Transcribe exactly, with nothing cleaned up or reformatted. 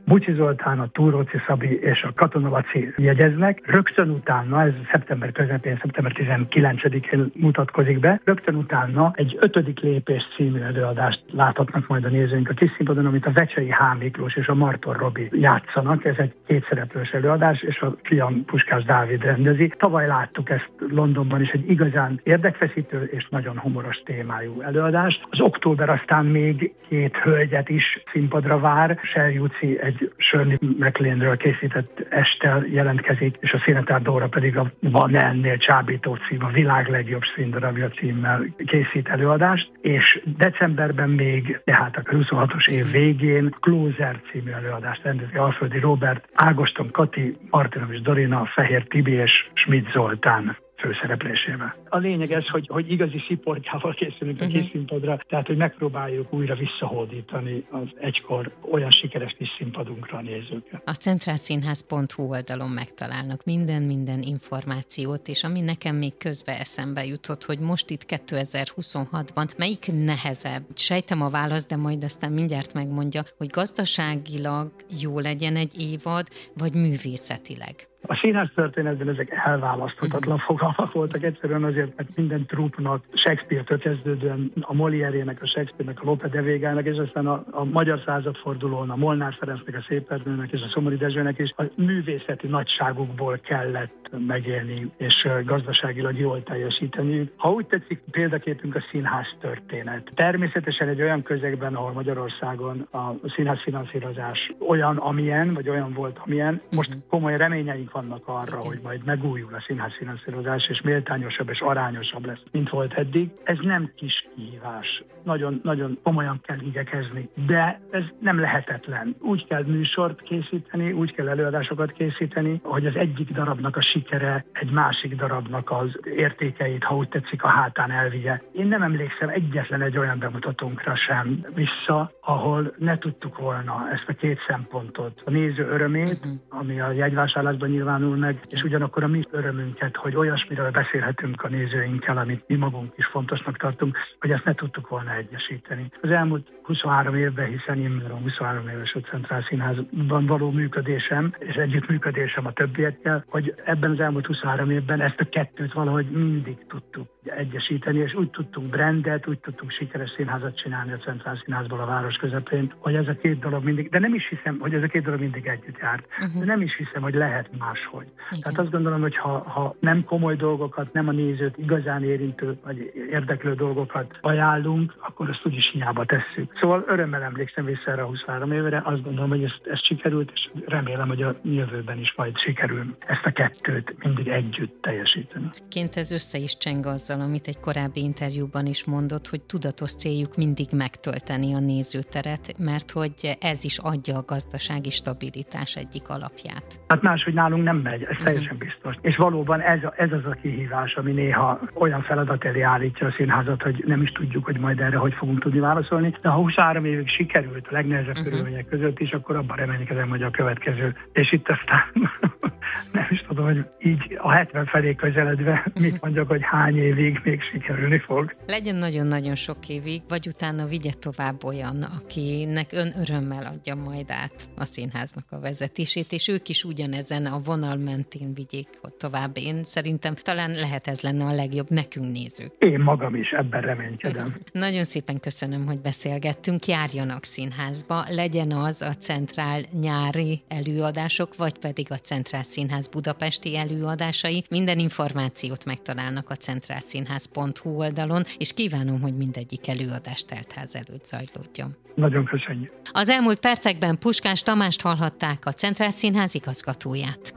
Bucsi Zoltán, a Túróci Szabi és a Katona Laci jegyeznek. Rögtön utána, ez szeptember közepén, szeptember tizenkilencedikén mutatkozik be, rögtön utána egy ötödik lépés című előadást láthatnak majd a nézőink a kis színpadon, amit a Vecsei H. Miklós és a Marton Robi játszanak. Ez egy kétszereplős előadás, és a fiam Puskás Dávid rendezi. Tavaly láttuk ezt Londonban is, egy igazán érdekfeszítő és nagyon humoros témájú előadás. Az október aztán még két hölgyet is színpadra vár. Serjuci egy Shirley MacLaine-ről készített esttel jelentkezik, és a Szinetár Dóra pedig a Van ennél csábító cím, a világ legjobb színdarabja címmel készít előadást, és decemberben még, tehát a huszonhatos év végén Closer című előadást rendezi Alföldi Róbert, Ágoston Kati, Martinovics Dorina, Fehér Tibi és Schmidt Zoltán főszereplésével. A lényeg ez, hogy, hogy igazi sziportjával készülünk a kis színpadra, tehát hogy megpróbáljuk újra visszahódítani az egykor olyan sikeres kis színpadunkra a nézőket. A centrálszínház pont hu oldalon megtalálnak minden-minden információt, és ami nekem még közbe eszembe jutott, hogy most itt kétezer-huszonhatban melyik nehezebb? Sejtem a választ, de majd aztán mindjárt megmondja, hogy gazdaságilag jó legyen egy évad, vagy művészetileg. A színház történetben ezek elválaszthatatlan fogalmak voltak, egyszerűen azért, mert minden trúpnak, Shakespeare-től kezdődően a Molière-ének, a Shakespeare-nek, a Lope de Végának, és aztán a, a magyar századfordulón a Molnár Ferencnek, a Széperdőnek és a Szomori Dezsőnek is a művészeti nagyságukból kellett megélni, és gazdaságilag jól teljesíteni. Ha úgy tetszik, példaképünk a színház történet. Természetesen egy olyan közegben, ahol Magyarországon a színház finanszírozás olyan, amilyen, vagy olyan volt, amilyen, most komoly reményeink vannak arra, hogy majd megújul a színház finanszírozás, és méltányosabb és arányosabb lesz, mint volt eddig. Ez nem kis kihívás. Nagyon, nagyon komolyan kell igyekezni, de ez nem lehetetlen. Úgy kell műsort készíteni, úgy kell előadásokat készíteni, hogy az egyik darabnak a sikere egy másik darabnak az értékeit, ha úgy tetszik, a hátán elvigye. Én nem emlékszem egyetlen egy olyan bemutatónkra sem vissza, ahol ne tudtuk volna ezt a két szempontot, a néző örömét, ami a jegyvásárlásban nyilvánul meg, és ugyanakkor a mi örömünket, hogy olyasmiről beszélhetünk a nézőinkkel, amit mi magunk is fontosnak tartunk, hogy ezt ne tudtuk volna egyesíteni. Az elmúlt huszonhárom évben, hiszen én már a huszonhárom éves a Centrálszínházban való működésem, és együttműködésem a többiekkel, hogy ebben az elmúlt huszonhárom évben ezt a kettőt valahogy mindig tudtuk egyesíteni, és úgy tudtunk brandet, úgy tudtunk sikeres színházat csinálni a Centrálszínházból a város közepén, hogy ez a két dolog mindig, de nem is hiszem, hogy ez a két dolog mindig együtt járt. Uh-huh. De nem is hiszem, hogy lehet máshogy. Igen. Tehát azt gondolom, hogy ha, ha nem komoly dolgokat, nem a nézőt igazán érintő vagy érdeklő dolgokat ajánlunk, akkor azt úgyis hiába tesszük. Szóval örömmel emlékszem vissza erre a huszonhárom évre, azt gondolom, hogy ezt, ezt sikerült, és remélem, hogy a jövőben is majd sikerül ezt a kettőt mindig együtt teljesíteni. Ként ez össze is cseng azzal, amit egy korábbi interjúban is mondott, hogy tudatos céljuk mindig megtölteni a nézőteret, mert hogy ez is adja a gazdasági stabilitás egyik alapját. Hát máshogy nálunk nem megy, ez teljesen biztos. És valóban ez, a, ez az a kihívás, ami néha olyan feladat elé állítja a színházat, hogy nem is tudjuk, hogy majd erre hogy fogunk tudni válaszolni. De ha huszonhárom évig sikerült a legnehezebb uh-huh. körülmények között is, akkor abban reménykedem, hogy a következő. És itt aztán nem is tudom, hogy így a hetven felé közeledve mit mondjak, hogy hány évig még sikerülni fog. Legyen nagyon-nagyon sok évig, vagy utána vigye tovább olyan, akinek ön örömmel adja majd át a színháznak a vezetését, és ők is ugyanezen a vonal mentén vigyék tovább. Én szerintem talán lehet ez lenne a legjobb nekünk nézők. Én magam is ebben reménykedem. Nagyon szépen köszönöm, hogy beszélgettünk. Járjanak színházba, legyen az a Centrál nyári előadások, vagy pedig a Centrál Színház budapesti előadásai. Minden információt megtalálnak a centrálszínház pont hu oldalon, és kívánom, hogy mindegyik előadás teltház előtt zajlódjon. Nagyon köszönjük. Az elmúlt percekben Puskás Tamást hallhatták, a Centrálszínház igazgatóját.